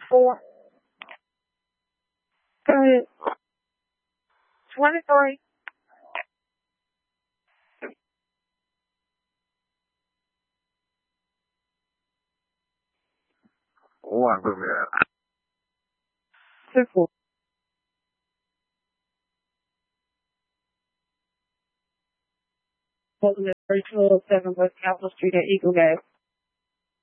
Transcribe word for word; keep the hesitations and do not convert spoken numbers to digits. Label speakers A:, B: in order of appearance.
A: four. Go ahead. twenty-three.
B: One, go ahead.
A: Two, four. Three twelve seven West Capitol Street at Eagle Gas.